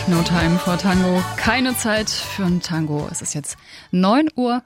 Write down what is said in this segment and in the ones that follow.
No Time for Tango. Keine Zeit für ein Tango. Es ist jetzt 9:18 Uhr.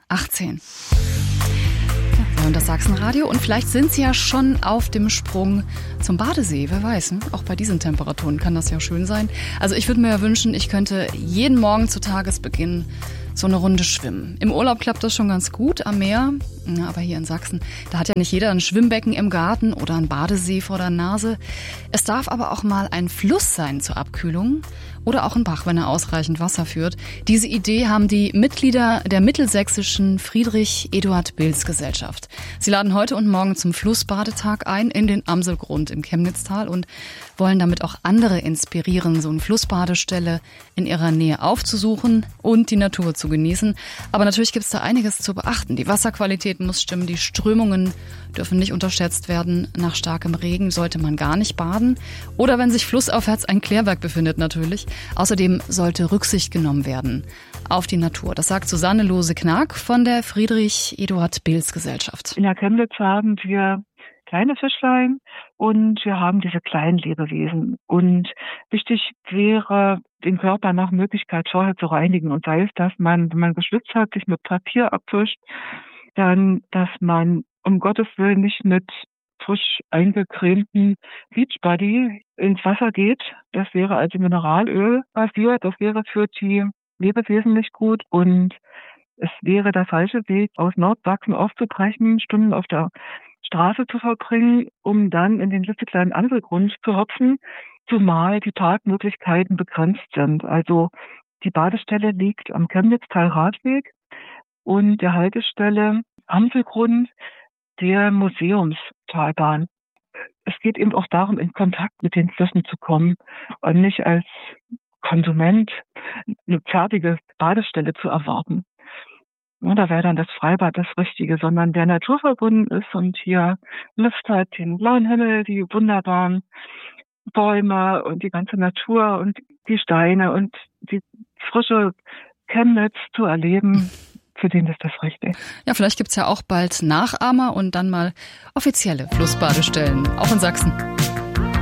Ja, und das Sachsenradio. Und vielleicht sind Sie ja schon auf dem Sprung zum Badesee. Wer weiß, ne? Auch bei diesen Temperaturen kann das ja schön sein. Also ich würde mir ja wünschen, ich könnte jeden Morgen zu Tagesbeginn so eine Runde schwimmen. Im Urlaub klappt das schon ganz gut am Meer, ja, aber hier in Sachsen, da hat ja nicht jeder ein Schwimmbecken im Garten oder einen Badesee vor der Nase. Es darf aber auch mal ein Fluss sein zur Abkühlung oder auch ein Bach, wenn er ausreichend Wasser führt. Diese Idee haben die Mitglieder der mittelsächsischen Friedrich-Eduard-Bilz-Gesellschaft. Sie laden heute und morgen zum Flussbadetag ein in den Amselgrund im Chemnitztal und wollen damit auch andere inspirieren, so eine Flussbadestelle in ihrer Nähe aufzusuchen und die Natur zu genießen. Aber natürlich gibt es da einiges zu beachten. Die Wasserqualität muss stimmen, die Strömungen dürfen nicht unterschätzt werden. Nach starkem Regen sollte man gar nicht baden. Oder wenn sich flussaufwärts ein Klärwerk befindet natürlich. Außerdem sollte Rücksicht genommen werden auf die Natur. Das sagt Susanne Lose-Knag von der Friedrich-Eduard-Bilz-Gesellschaft. In der Chemnitz haben wir kleine Fischlein und wir haben diese kleinen Lebewesen. Und wichtig wäre, den Körper nach Möglichkeit vorher zu reinigen. Und sei es, dass man, wenn man geschwitzt hat, sich mit Papier abwischt, dann, dass man um Gottes Willen nicht mit frisch eingecremten Beachbody ins Wasser geht. Das wäre also Mineralöl basiert. Das wäre für die Lebewesen nicht gut. Und es wäre der falsche Weg, aus Nordsachsen aufzubrechen, Stunden auf der Straße zu verbringen, um dann in den klitzekleinen Amselgrund zu hopsen, zumal die Parkmöglichkeiten begrenzt sind. Also die Badestelle liegt am Chemnitztal-Radweg und der Haltestelle Amselgrund der Museumstalbahn. Es geht eben auch darum, in Kontakt mit den Flüssen zu kommen und nicht als Konsument eine fertige Badestelle zu erwarten. Ja, da wäre dann das Freibad das Richtige, sondern der naturverbunden ist und hier Luft hat, den blauen Himmel, die wunderbaren Bäume und die ganze Natur und die Steine und die frische Chemnitz zu erleben. Für den ist das richtig. Ja, vielleicht gibt's ja auch bald Nachahmer und dann mal offizielle Flussbadestellen, auch in Sachsen.